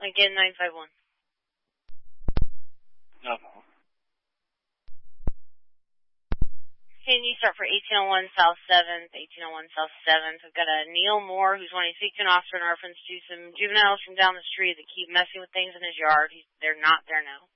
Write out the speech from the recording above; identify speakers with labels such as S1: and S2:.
S1: Again, 951.
S2: No.
S1: Can you start for 1801 South 7th, 1801 South 7th? We've got a Neil Moore who's wanting to speak to an officer in reference to some juveniles from down the street that keep messing with things in his yard. They're not there now.